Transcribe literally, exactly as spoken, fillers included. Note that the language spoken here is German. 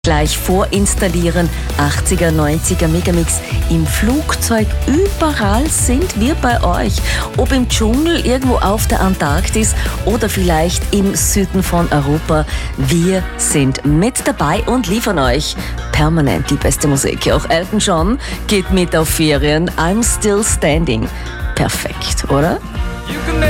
Gleich vorinstallieren, achtziger, neunziger Megamix im Flugzeug, überall sind wir bei euch. Ob im Dschungel, irgendwo auf der Antarktis oder vielleicht im Süden von Europa. Wir sind mit dabei und liefern euch permanent die beste Musik. Auch Elton John geht mit auf Ferien. I'm Still Standing. Perfekt, oder?